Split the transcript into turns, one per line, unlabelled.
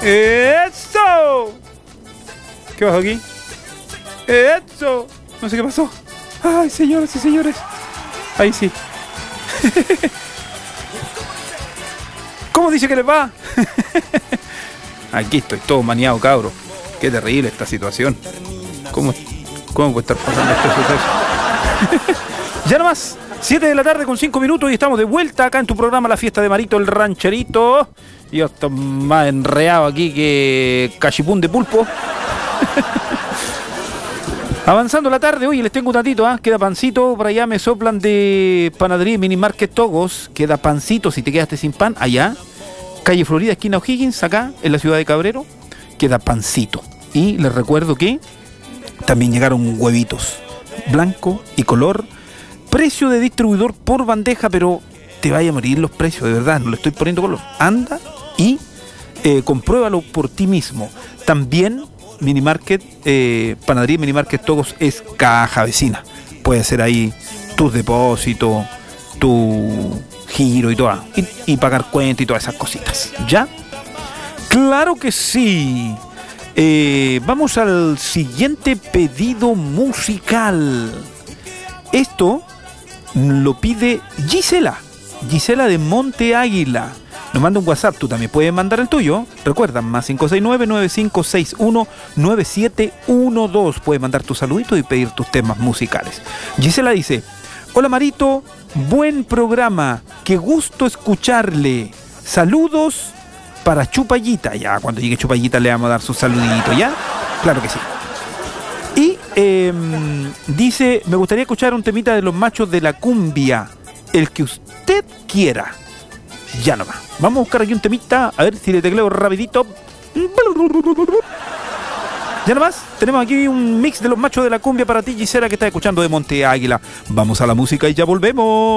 ¡Eso! ¿Qué pasó aquí? ¡Eso! No sé qué pasó. ¡Ay, señoras y señores! Ahí sí. ¿Cómo dice que les va? Aquí estoy todo maniado, cabro. Qué terrible esta situación. ¿Cómo puede estar pasando este suceso? Ya nomás, 7 de la tarde con 5 minutos y estamos de vuelta acá en tu programa La Fiesta de Marito, el rancherito. Y yo estoy más enreado aquí que cachipún de pulpo. Avanzando la tarde, oye, les tengo un datito, queda pancito, por allá me soplan de panadería Mini Market Togos, queda pancito si te quedaste sin pan, allá, calle Florida, esquina O'Higgins, acá, en la ciudad de Cabrero, queda pancito. Y les recuerdo que también llegaron huevitos, blanco y color, precio de distribuidor por bandeja, pero te vaya a morir los precios, de verdad, no le estoy poniendo color. Anda y compruébalo por ti mismo. También Minimarket, panadería Minimarket Togos es caja vecina. Puedes hacer ahí tus depósitos, tu giro y todo, y pagar cuenta y todas esas cositas. ¿Ya? Claro que sí. Vamos al siguiente pedido musical. Esto lo pide Gisela de Monte Águila. Nos manda un WhatsApp, tú también puedes mandar el tuyo. Recuerda, más 569-9561-9712. Puedes mandar tus saluditos y pedir tus temas musicales. Gisela dice: hola Marito, buen programa, qué gusto escucharle. Saludos para Chupallita. Ya, cuando llegue Chupallita le vamos a dar su saludito, ¿ya? Claro que sí. Y dice: me gustaría escuchar un temita de los machos de la cumbia, el que usted quiera. Ya nomás. Vamos a buscar aquí un temita, a ver si le tecleo rapidito. Ya nomás, tenemos aquí un mix de los machos de la cumbia para ti, Gisela, que está escuchando de Monte Águila. Vamos a la música y ya volvemos.